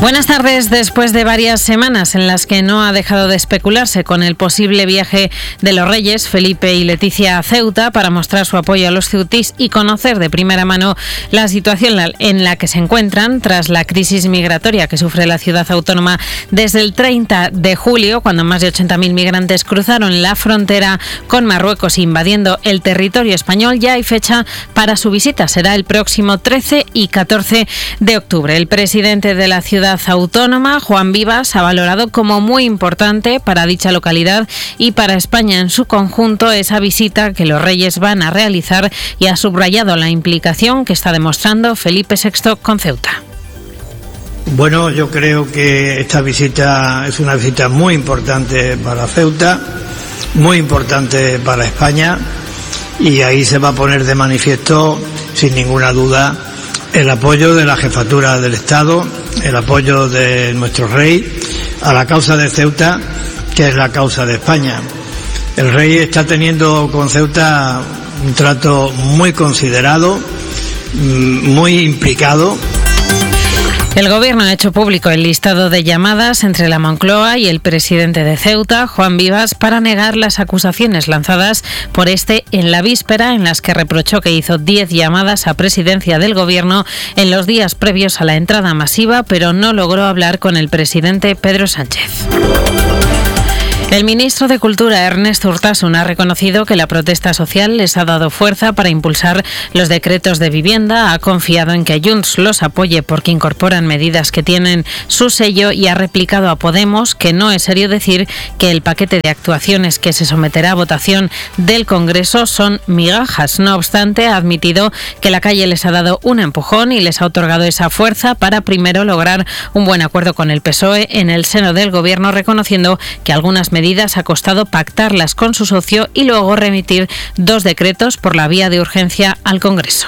Buenas tardes. Después de varias semanas en las que no ha dejado de especularse con el posible viaje de los reyes Felipe y Leticia a Ceuta para mostrar su apoyo a los ceutís y conocer de primera mano la situación en la que se encuentran tras la crisis migratoria que sufre la ciudad autónoma desde el 30 de julio, cuando más de 80.000 migrantes cruzaron la frontera con Marruecos invadiendo el territorio español, ya hay fecha para su visita. Será el próximo 13 y 14 de octubre. El presidente de la ciudad autónoma, Juan Vivas, ha valorado como muy importante para dicha localidad y para España en su conjunto esa visita que los reyes van a realizar y ha subrayado la implicación que está demostrando Felipe VI con Ceuta. Bueno, yo creo que esta visita es una visita muy importante para Ceuta, muy importante para España, y ahí se va a poner de manifiesto, sin ninguna duda, el apoyo de la jefatura del Estado, el apoyo de nuestro rey a la causa de Ceuta, que es la causa de España. El rey está teniendo con Ceuta un trato muy considerado, muy implicado. El Gobierno ha hecho público el listado de llamadas entre la Moncloa y el presidente de Ceuta, Juan Vivas, para negar las acusaciones lanzadas por este en la víspera, en las que reprochó que hizo 10 llamadas a presidencia del Gobierno en los días previos a la entrada masiva, pero no logró hablar con el presidente Pedro Sánchez. El ministro de Cultura, Ernest Urtasun, ha reconocido que la protesta social les ha dado fuerza para impulsar los decretos de vivienda, ha confiado en que Junts los apoye porque incorporan medidas que tienen su sello y ha replicado a Podemos que no es serio decir que el paquete de actuaciones que se someterá a votación del Congreso son migajas. No obstante, ha admitido que la calle les ha dado un empujón y les ha otorgado esa fuerza para primero lograr un buen acuerdo con el PSOE en el seno del Gobierno, reconociendo que algunas medidas ha costado pactarlas con su socio y luego remitir 2 decretos por la vía de urgencia al Congreso.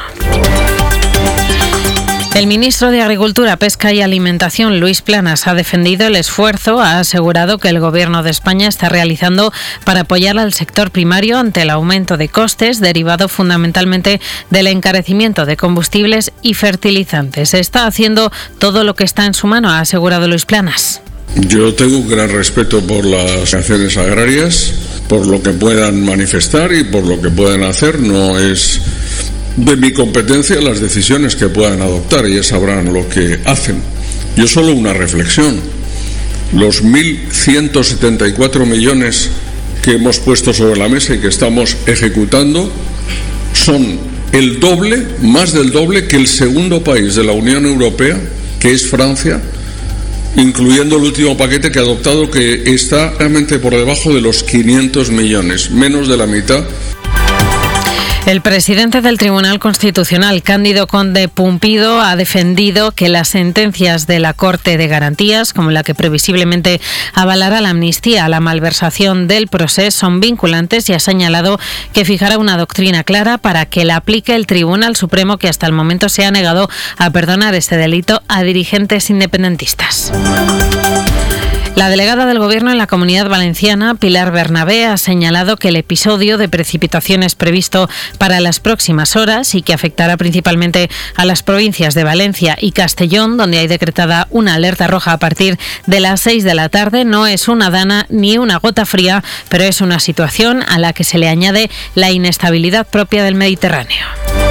El ministro de Agricultura, Pesca y Alimentación, Luis Planas, ha defendido el esfuerzo, ha asegurado que el Gobierno de España está realizando para apoyar al sector primario ante el aumento de costes derivado fundamentalmente del encarecimiento de combustibles y fertilizantes. Está haciendo todo lo que está en su mano, ha asegurado Luis Planas. Yo tengo un gran respeto por las asociaciones agrarias, por lo que puedan manifestar y por lo que puedan hacer. No es de mi competencia las decisiones que puedan adoptar, y ya sabrán lo que hacen. Yo solo una reflexión. Los 1.174 millones que hemos puesto sobre la mesa y que estamos ejecutando son el doble, más del doble que el segundo país de la Unión Europea, que es Francia, incluyendo el último paquete que ha adoptado, que está realmente por debajo de los 500 millones, menos de la mitad. El presidente del Tribunal Constitucional, Cándido Conde Pumpido, ha defendido que las sentencias de la Corte de Garantías, como la que previsiblemente avalará la amnistía a la malversación del procés, son vinculantes y ha señalado que fijará una doctrina clara para que la aplique el Tribunal Supremo, que hasta el momento se ha negado a perdonar este delito a dirigentes independentistas. La delegada del Gobierno en la Comunidad Valenciana, Pilar Bernabé, ha señalado que el episodio de precipitaciones previsto para las próximas horas y que afectará principalmente a las provincias de Valencia y Castellón, donde hay decretada una alerta roja a partir de las 6 de la tarde, no es una dana ni una gota fría, pero es una situación a la que se le añade la inestabilidad propia del Mediterráneo.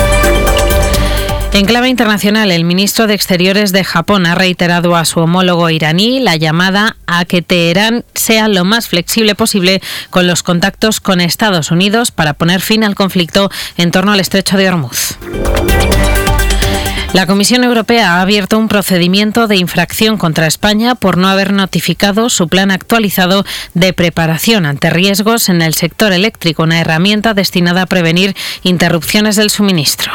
En clave internacional, el ministro de Exteriores de Japón ha reiterado a su homólogo iraní la llamada a que Teherán sea lo más flexible posible con los contactos con Estados Unidos para poner fin al conflicto en torno al estrecho de Hormuz. La Comisión Europea ha abierto un procedimiento de infracción contra España por no haber notificado su plan actualizado de preparación ante riesgos en el sector eléctrico, una herramienta destinada a prevenir interrupciones del suministro.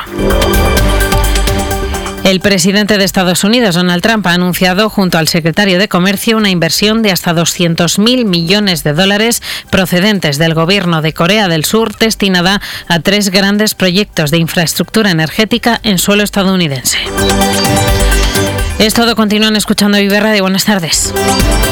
El presidente de Estados Unidos, Donald Trump, ha anunciado junto al secretario de Comercio una inversión de hasta $200.000 millones procedentes del gobierno de Corea del Sur, destinada a 3 grandes proyectos de infraestructura energética en suelo estadounidense. Es todo. Continúan escuchando Vive Radio. Buenas tardes.